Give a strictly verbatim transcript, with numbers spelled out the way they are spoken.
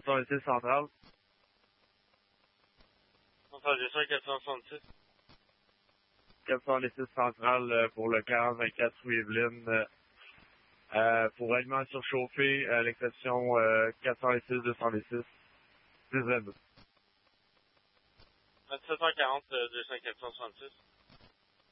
soixante-six central. On fait deux cents quatre cent soixante-six. quatre cent soixante-six central euh, pour le quarante vingt-quatre rue Evelyne. Euh, euh, pour aliments surchauffés, à l'exception euh, quatre cent six deux cent six. dix vingt-deux. vingt-sept heures quarante, deux cents quatre cent soixante-six.